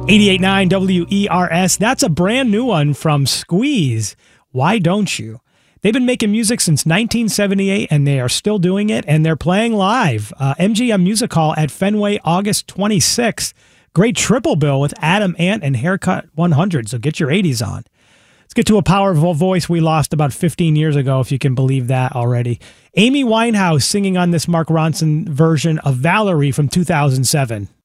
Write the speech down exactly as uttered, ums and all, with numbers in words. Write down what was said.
eighty-eight point nine W E R S. That's a brand new one from Squeeze. Why Don't You? They've been making music since nineteen seventy-eight, and they are still doing it, and they're playing live. Uh, M G M Music Hall at Fenway, August twenty-sixth. Great triple bill with Adam Ant and Haircut one hundred, so get your eighties on. Let's get to a powerful voice we lost about fifteen years ago, if you can believe that already. Amy Winehouse singing on this Mark Ronson version of Valerie from two thousand seven.